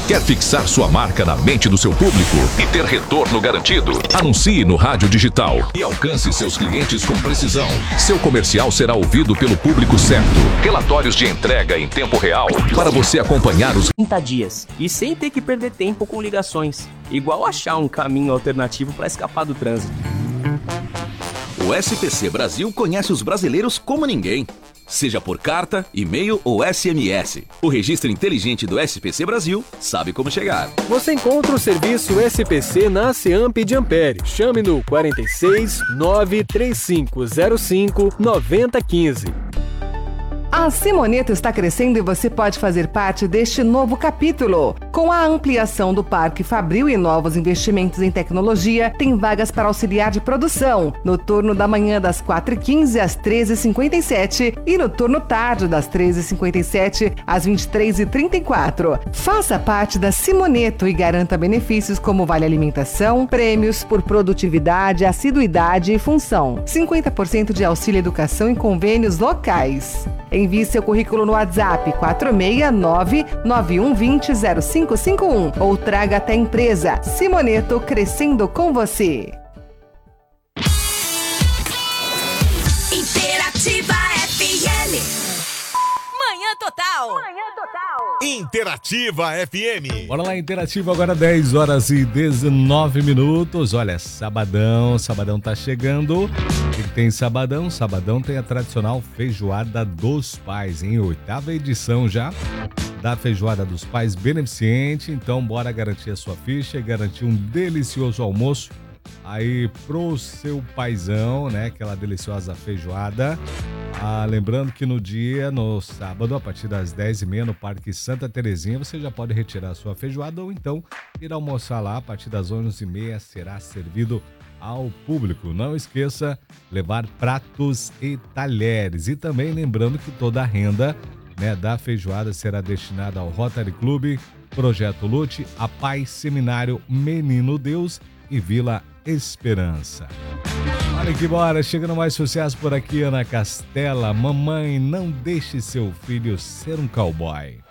Quer fixar sua marca na mente do seu público e ter retorno garantido? Anuncie no rádio digital e alcance seus clientes com precisão. Seu comercial será ouvido pelo público certo. Relatórios de entrega em tempo real para você acompanhar os 30 dias e sem ter que perder tempo com ligações. Igual achar um caminho alternativo para escapar do trânsito. O SPC Brasil conhece os brasileiros como ninguém. Seja por carta, e-mail ou SMS. O registro inteligente do SPC Brasil sabe como chegar. Você encontra o serviço SPC na CEAMP de Ampere. Chame no 46 93505 9015. A Simoneto está crescendo e você pode fazer parte deste novo capítulo. Com a ampliação do Parque Fabril e novos investimentos em tecnologia, tem vagas para auxiliar de produção, no turno da manhã das 4h15 às 13h57 e no turno tarde das 13h57 às 23h34. Faça parte da Simoneto e garanta benefícios como vale alimentação, prêmios por produtividade, assiduidade e função. 50% de auxílio educação em convênios locais. Envie seu currículo no WhatsApp 469-9120-0551 ou traga até a empresa. Simoneto, crescendo com você. Interativa FM. Manhã Total. Interativa FM. Bora lá, Interativa, agora 10h19. Olha, sabadão tá chegando. O que tem sabadão? Sabadão tem a tradicional Feijoada dos Pais, em 8ª edição já da Feijoada dos Pais Beneficente. Então bora garantir a sua ficha e garantir um delicioso almoço aí pro seu paizão, né? Aquela deliciosa feijoada. Lembrando que no sábado, a partir das 10h30, no Parque Santa Terezinha, você já pode retirar a sua feijoada ou então ir almoçar lá. A partir das 11h30 será servido ao público. Não esqueça levar pratos e talheres. E também lembrando que toda a renda, né, da feijoada será destinada ao Rotary Club, Projeto Lute, a Paz Seminário Menino Deus e Vila Esperança. Olha que bora, chegando mais sucesso por aqui, Ana Castela. Mamãe, não deixe seu filho ser um cowboy.